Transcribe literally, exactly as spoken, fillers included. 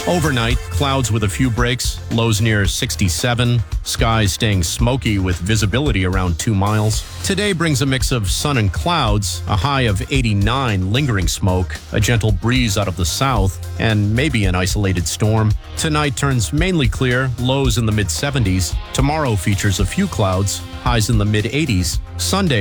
Overnight, clouds with a few breaks, lows near sixty-seven, skies staying smoky with visibility around two miles. Today brings a mix of sun and clouds, a high of eighty-nine, lingering smoke, a gentle breeze out of the south, and maybe an isolated storm. Tonight turns mainly clear, lows in the mid seventies. Tomorrow features a few clouds, highs in the mid eighties. Sunday